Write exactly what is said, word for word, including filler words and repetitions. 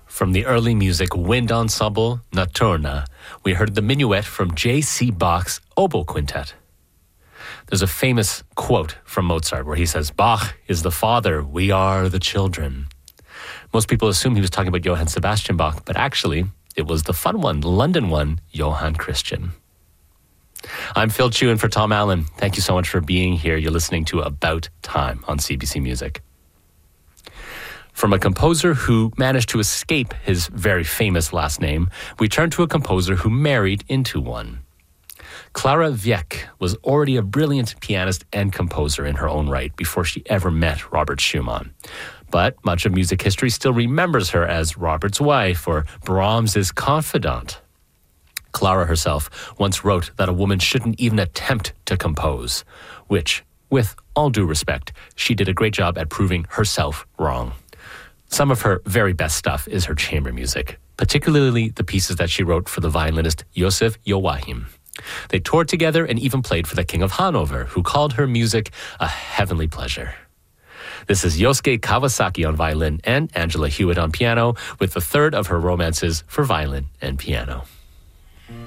From the early music wind ensemble Notturna, we heard the minuet from J C Bach's Oboe Quintet. There's a famous quote from Mozart where he says, "Bach is the father, we are the children." Most people assume he was talking about Johann Sebastian Bach, but actually, it was the fun one, the London one, Johann Christian. I'm Phil Chu in for Tom Allen. Thank you so much for being here. You're listening to About Time on C B C Music. From a composer who managed to escape his very famous last name, we turn to a composer who married into one. Clara Wieck was already a brilliant pianist and composer in her own right before she ever met Robert Schumann. But much of music history still remembers her as Robert's wife or Brahms's confidant. Clara herself once wrote that a woman shouldn't even attempt to compose, which, with all due respect, she did a great job at proving herself wrong. Some of her very best stuff is her chamber music, particularly the pieces that she wrote for the violinist Josef Joachim. They toured together and even played for the King of Hanover, who called her music a heavenly pleasure. This is Yosuke Kawasaki on violin and Angela Hewitt on piano, with the third of her romances for violin and piano.